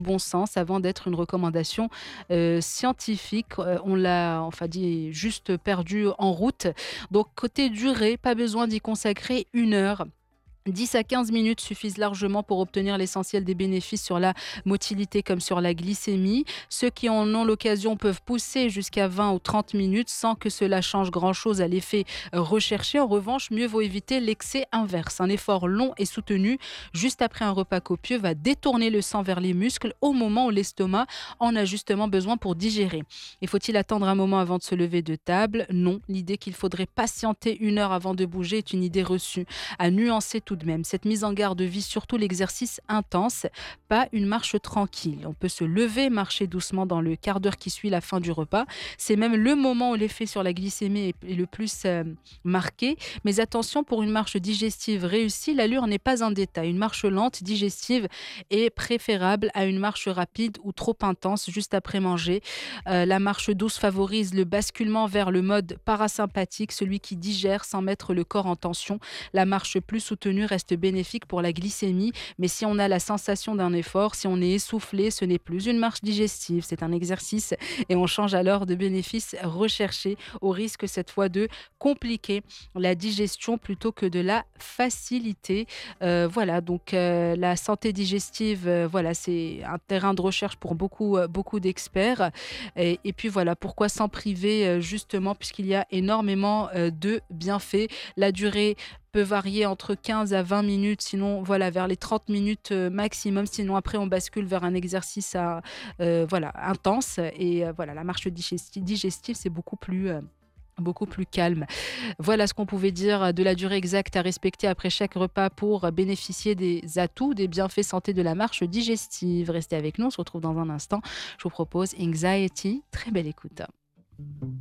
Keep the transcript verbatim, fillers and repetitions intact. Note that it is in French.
bon sens avant d'être une recommandation, heu, scientifique. Heu, on l'a enfin dit juste perdu en route. Donc côté durée, pas besoin d'y consacrer une heure. dix à quinze minutes suffisent largement pour obtenir l'essentiel des bénéfices sur la motilité comme sur la glycémie. Ceux qui en ont l'occasion peuvent pousser jusqu'à vingt ou trente minutes sans que cela change grand-chose à l'effet euh, recherché. En revanche, mieux vaut éviter l'excès inverse. Un effort long et soutenu juste après un repas copieux va détourner le sang vers les muscles au moment où l'estomac en a justement besoin pour digérer. Et faut-il attendre un moment avant de se lever de table? Non, l'idée qu'il faudrait patienter une heure avant de bouger est une idée reçue à nuancer tout de même. Cette mise en garde vise surtout l'exercice intense, pas une marche tranquille. On peut se lever, marcher doucement dans le quart d'heure qui suit la fin du repas. C'est même le moment où l'effet sur la glycémie est est le plus euh, marqué. Mais attention, pour une marche digestive réussie, l'allure n'est pas un détail. Une marche lente, digestive, est préférable à une marche rapide ou trop intense juste après manger. Euh, la marche douce favorise le basculement vers le mode parasympathique, celui qui digère sans mettre le corps en tension. La marche plus soutenue reste bénéfique pour la glycémie, mais si on a la sensation d'un effort, si on est essoufflé, ce n'est plus une marche digestive, c'est un exercice et on change alors de bénéfice recherché au risque cette fois de compliquer la digestion plutôt que de la faciliter. Heu, voilà donc heu, la santé digestive, heu, voilà, c'est un terrain de recherche pour beaucoup, heu, beaucoup d'experts et et puis voilà, pourquoi s'en priver, heu, justement puisqu'il y a énormément, heu, de bienfaits. La durée peut varier entre quinze à vingt minutes, sinon voilà, vers les trente minutes, heu, maximum. Sinon après on bascule vers un exercice à heu, voilà, intense et heu, voilà, la marche digesti digestive, c'est beaucoup plus, heu, beaucoup plus calme. Voilà ce qu'on pouvait dire de la durée exacte à respecter après chaque repas pour bénéficier des atouts, des bienfaits santé de la marche digestive. Restez avec nous, on se retrouve dans un instant. Je vous propose Anxiety. Très belle écoute.